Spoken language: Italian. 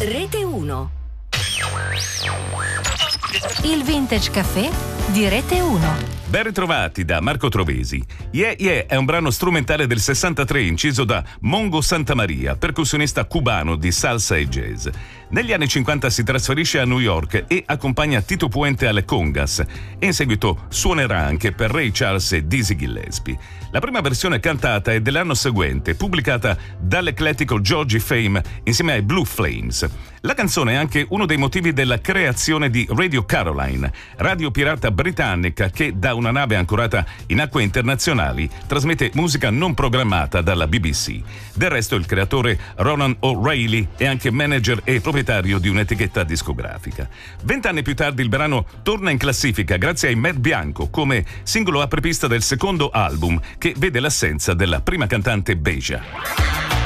Rete 1. Il Vintage Café di Rete 1. Ben ritrovati da Marco Trovesi. Yeah Yeah è un brano strumentale del 63 inciso da Mongo Santamaria, percussionista cubano di salsa e jazz. Negli anni 50 si trasferisce a New York e accompagna Tito Puente alle congas e in seguito suonerà anche per Ray Charles e Dizzy Gillespie. La prima versione cantata è dell'anno seguente, pubblicata dall'eclettico Georgie Fame insieme ai Blue Flames. La canzone è anche uno dei motivi della creazione di Radio Caroline, radio pirata britannica che da una nave ancorata in acque internazionali trasmette musica non programmata dalla BBC. Del resto il creatore Ronan O'Reilly è anche manager e proprietario di un'etichetta discografica. 20 anni più tardi il brano torna in classifica grazie ai Mad Bianco come singolo apripista del secondo album che vede l'assenza della prima cantante Beja.